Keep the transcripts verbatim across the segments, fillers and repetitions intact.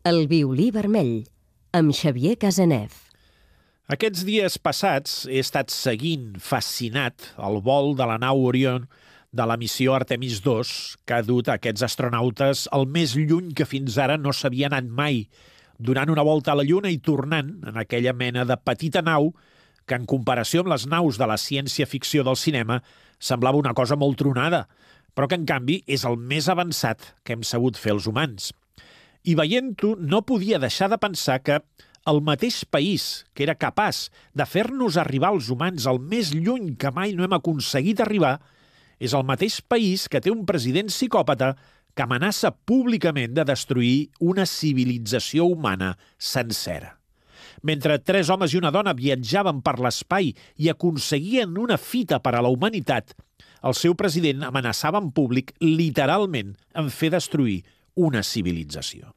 El violí vermell, amb Xavier Casanev. Aquests dies passats he estat seguint, fascinat, el vol de la nau Orion de la missió Artemis dos, que ha dut aquests astronautes el més lluny que fins ara no s'havia anat mai, donant una volta a la Lluna i tornant en aquella mena de petita nau que, en comparació amb les naus de la ciència-ficció del cinema, semblava una cosa molt tronada, però que, en canvi, és el més avançat que hem sabut fer els humans. I veient-ho, no podia deixar de pensar que el mateix país que era capaç de fer-nos arribar als humans el més lluny que mai no hem aconseguit arribar és el mateix país que té un president psicòpata que amenaça públicament de destruir una civilització humana sencera. Mentre tres homes i una dona viatjaven per l'espai i aconseguien una fita per a la humanitat, el seu president amenaçava en públic literalment en fer destruir una civilització.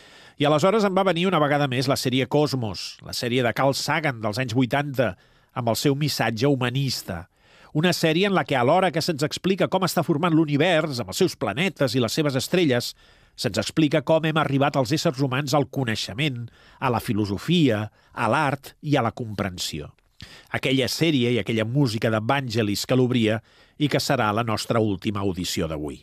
I aleshores em va venir una vegada més la sèrie Cosmos, la sèrie de Carl Sagan dels anys vuitanta, amb el seu missatge humanista. Una sèrie en la que, alhora que se'ns explica com està formant l'univers, amb els seus planetes i les seves estrelles, se'ns explica com hem arribat els éssers humans al coneixement, a la filosofia, a l'art i a la comprensió. Aquella sèrie i aquella música de Vangelis que l'obria i que serà la nostra última audició d'avui.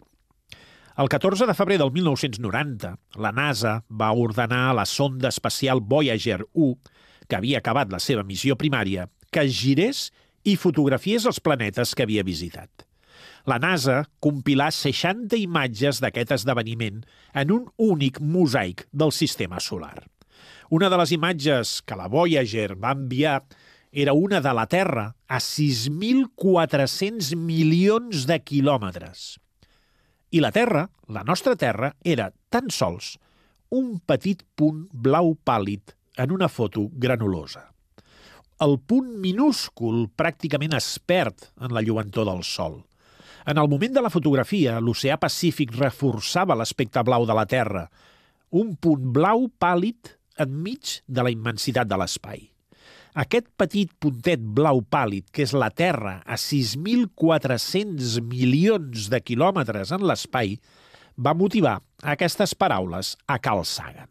El catorze de febrer del mil nou-cents noranta, la NASA va ordenar a la sonda espacial Voyager u, que havia acabat la seva missió primària, que es girés i fotografiés els planetes que havia visitat. La NASA compilà seixanta imatges d'aquest esdeveniment en un únic mosaic del sistema solar. Una de les imatges que la Voyager va enviar era una de la Terra a sis mil quatre-cents milions de quilòmetres. I la Terra, la nostra Terra, era tan sols un petit punt blau pàl·lid en una foto granulosa. El punt minúscul pràcticament es perd en la lluentor del Sol. En el moment de la fotografia, l'oceà Pacífic reforçava l'aspecte blau de la Terra, un punt blau pàl·lid enmig de la immensitat de l'espai. Aquest petit puntet blau pàl·lid, que és la Terra a sis mil quatre-cents milions de quilòmetres en l'espai, va motivar aquestes paraules a Carl Sagan.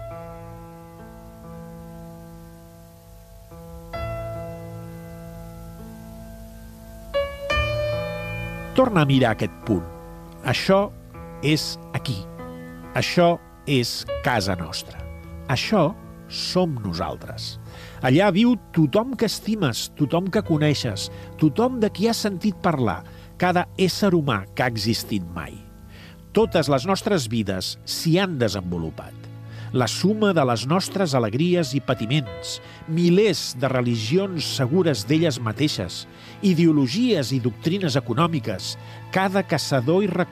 Torna a mirar aquest punt. Això és aquí. Això és casa nostra. Això som nosaltres. Allà viu tothom que estimes, tothom que coneixes, tothom de qui has sentit parlar, cada ésser humà que ha existit mai. Totes les nostres vides s'hi han desenvolupat. La suma de les nostres alegries i patiments, milers de religions segures d'elles mateixes, ideologies i doctrines econòmiques, cada caçador i